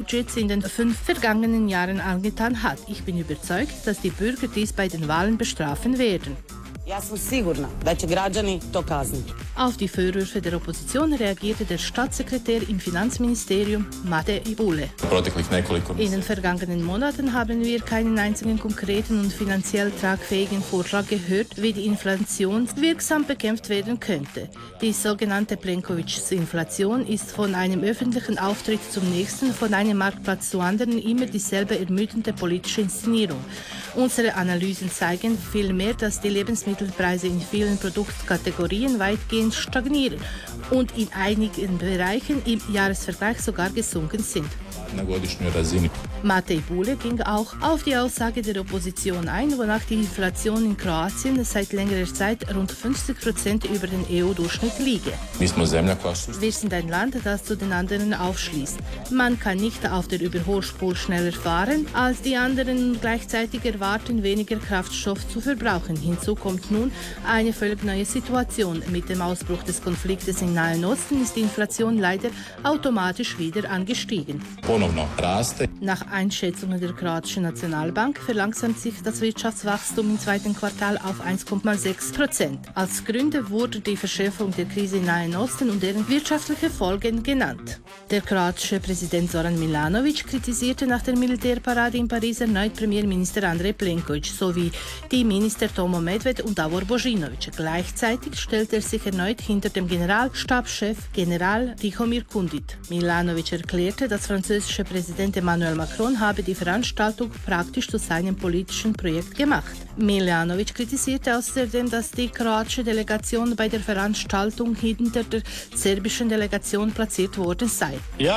Budgets in den 5 vergangenen Jahren angetan hat. Ich bin überzeugt, dass die Bürger dies bei den Wahlen bestrafen werden. Ja sam sigurna da će građani to kazniti. Auf die Vorwürfe der Opposition reagierte der Staatssekretär im Finanzministerium Matej Bule. In den vergangenen Monaten haben wir keinen einzigen konkreten und finanziell tragfähigen Vorschlag gehört, wie die Inflation wirksam bekämpft werden könnte. Die sogenannte Plenković-Inflation ist von einem öffentlichen Auftritt zum nächsten, von einem Marktplatz zu anderen immer dieselbe ermüdende politische Inszenierung. Unsere Analysen zeigen vielmehr, dass die Lebensmittelpreise in vielen Produktkategorien weitgehend stagnieren und in einigen Bereichen im Jahresvergleich sogar gesunken sind. Matej Bule ging auch auf die Aussage der Opposition ein, wonach die Inflation in Kroatien seit längerer Zeit rund 50% über den EU-Durchschnitt liege. Wir sind ein Land, das zu den anderen aufschließt. Man kann nicht auf der Überholspur schneller fahren als die anderen und gleichzeitig erwarten, weniger Kraftstoff zu verbrauchen. Hinzu kommt nun eine völlig neue Situation. Mit dem Ausbruch des Konfliktes im Nahen Osten ist die Inflation leider automatisch wieder angestiegen. Nach Einschätzungen der kroatischen Nationalbank verlangsamt sich das Wirtschaftswachstum im zweiten Quartal auf 1,6%. Als Gründe wurde die Verschärfung der Krise im Nahen Osten und deren wirtschaftliche Folgen genannt. Der kroatische Präsident Zoran Milanović kritisierte nach der Militärparade in Paris erneut Premierminister Andrej Plenković sowie die Minister Tomo Medved und Davor Božinović. Gleichzeitig stellte er sich erneut hinter dem Generalstabschef General Tihomir Kundit. Milanović erklärte, dass französische Präsident Emmanuel Macron habe die Veranstaltung praktisch zu seinem politischen Projekt gemacht. Milanović kritisierte außerdem, dass die kroatische Delegation bei der Veranstaltung hinter der serbischen Delegation platziert worden sei.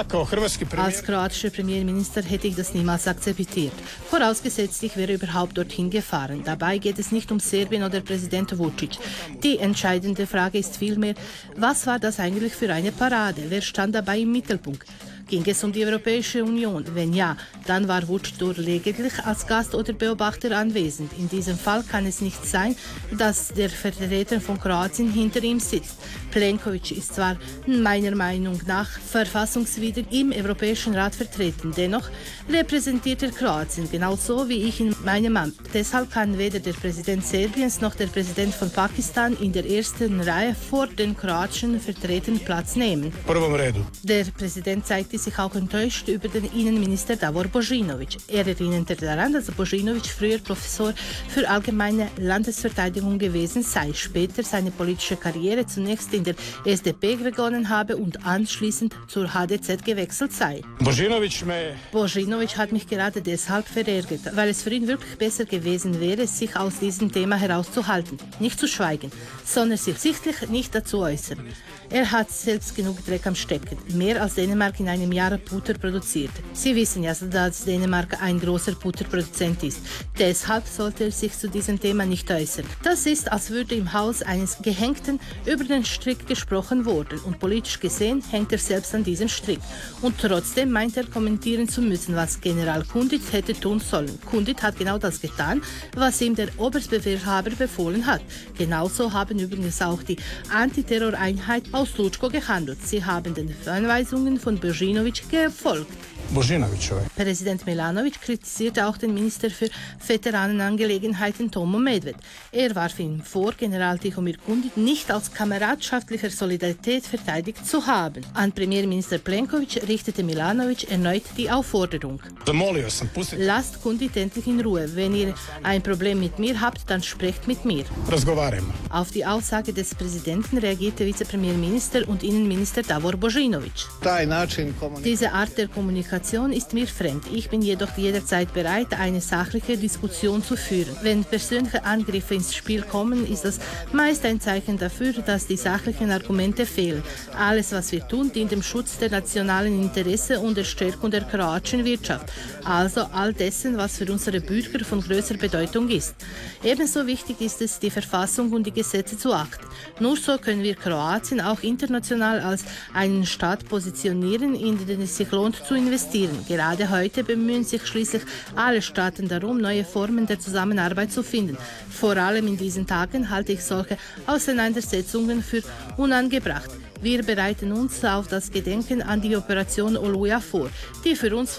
Als kroatischer Premierminister hätte ich das niemals akzeptiert. Vorausgesetzt, ich wäre überhaupt dorthin gefahren. Dabei geht es nicht um Serbien oder Präsident Vučić. Die entscheidende Frage ist vielmehr, was war das eigentlich für eine Parade? Wer stand dabei im Mittelpunkt? Ging es um die Europäische Union? Wenn ja, dann war Vučić lediglich als Gast oder Beobachter anwesend. In diesem Fall kann es nicht sein, dass der Vertreter von Kroatien hinter ihm sitzt. Plenković ist zwar meiner Meinung nach verfassungswidrig im Europäischen Rat vertreten, dennoch repräsentiert er Kroatien, genauso wie ich in meinem Amt. Deshalb kann weder der Präsident Serbiens noch der Präsident von Pakistan in der ersten Reihe vor den kroatischen Vertretern Platz nehmen. Der Präsident zeigte sich auch enttäuscht über den Innenminister Davor Božinović. Er erinnerte daran, dass Božinović früher Professor für allgemeine Landesverteidigung gewesen sei, später seine politische Karriere zunächst in der SDP begonnen habe und anschließend zur HDZ gewechselt sei. Božinović hat mich gerade deshalb verärgert, weil es für ihn wirklich besser gewesen wäre, sich aus diesem Thema herauszuhalten, nicht zu schweigen, sondern sich sichtlich nicht dazu äußern. Er hat selbst genug Dreck am Stecken, mehr als Dänemark in einem Jahr Butter produziert. Sie wissen ja, dass Dänemark ein großer Butterproduzent ist. Deshalb sollte er sich zu diesem Thema nicht äußern. Das ist, als würde im Haus eines Gehängten über den Strick gesprochen worden und politisch gesehen hängt er selbst an diesem Strick. Und trotzdem meint er kommentieren zu müssen, was General Kundit hätte tun sollen. Kundit hat genau das getan, was ihm der Oberstbefehlshaber befohlen hat. Genauso haben übrigens auch die Antiterroreinheit aus Lučko gehandelt. Sie haben den Anweisungen von Božinović gefolgt. Präsident Milanović kritisierte auch den Minister für Veteranenangelegenheiten Tomo Medved. Er warf ihm vor, General Tihomir Kundit nicht aus kameradschaftlicher Solidarität verteidigt zu haben. An Premierminister Plenković richtete Milanović erneut die Aufforderung. Lasst Kundit endlich in Ruhe. Wenn ihr ein Problem mit mir habt, dann sprecht mit mir. Auf die Aussage des Präsidenten reagierte Vizepremierminister und Innenminister Davor Božinović. Diese Art der Kommunikation ist mir fremd. Ich bin jedoch jederzeit bereit, eine sachliche Diskussion zu führen. Wenn persönliche Angriffe ins Spiel kommen, ist das meist ein Zeichen dafür, dass die sachlichen Argumente fehlen. Alles, was wir tun, dient dem Schutz der nationalen Interessen und der Stärkung der kroatischen Wirtschaft. Also all dessen, was für unsere Bürger von größer Bedeutung ist. Ebenso wichtig ist es, die Verfassung und die Gesetze zu achten. Nur so können wir Kroatien auch international als einen Staat positionieren, in den es sich lohnt zu investieren. Gerade heute bemühen sich schließlich alle Staaten darum, neue Formen der Zusammenarbeit zu finden. Vor allem in diesen Tagen halte ich solche Auseinandersetzungen für unangebracht. Wir bereiten uns auf das Gedenken an die Operation Oluja vor, die für uns